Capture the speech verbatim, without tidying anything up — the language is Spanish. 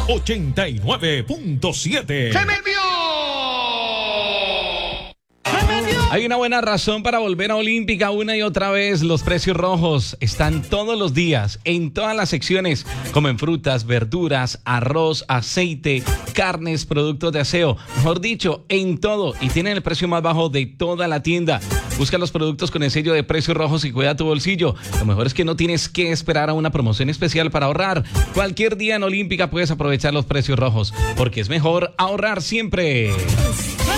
ochenta y nueve punto siete. ¡Se me vio! Hay una buena razón para volver a Olímpica una y otra vez. Los precios rojos están todos los días, en todas las secciones, como en frutas, verduras, arroz, aceite, carnes, productos de aseo. Mejor dicho, en todo. Y tienen el precio más bajo de toda la tienda. Busca los productos con el sello de precios rojos y cuida tu bolsillo. Lo mejor es que no tienes que esperar a una promoción especial para ahorrar. Cualquier día en Olímpica puedes aprovechar los precios rojos, porque es mejor ahorrar siempre.